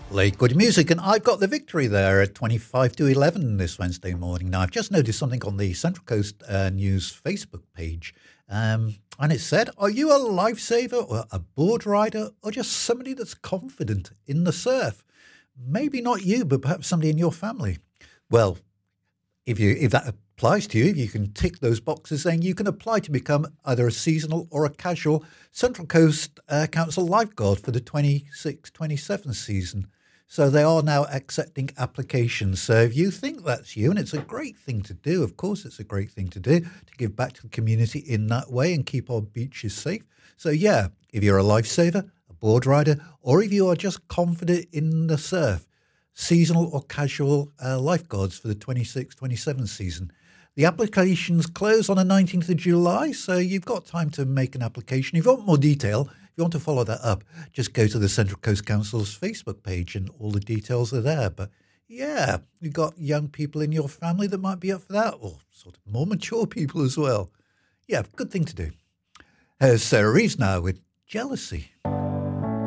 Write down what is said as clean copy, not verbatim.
Late good music, and I've got the victory there at 25 to 11 this Wednesday morning. Now, I've just noticed something on the Central Coast News Facebook page, and it said, are you a lifesaver or a board rider or just somebody that's confident in the surf? Maybe not you, but perhaps somebody in your family. Well, if that applies to you, if you can tick those boxes, then you can apply to become either a seasonal or a casual Central Coast Council lifeguard for the 26-27 season. So they are now accepting applications. So if you think that's you, and it's a great thing to do, of course it's a great thing to do, to give back to the community in that way and keep our beaches safe. So yeah, if you're a lifesaver, a board rider, or if you are just confident in the surf, seasonal or casual lifeguards for the 26-27 season. The applications close on the 19th of July, so you've got time to make an application. If you want more detail, if you want to follow that up, just go to the Central Coast Council's Facebook page and all the details are there. But yeah, you've got young people in your family that might be up for that, or sort of more mature people as well. Yeah, good thing to do. Here's Sarah Reeves now with Jealousy.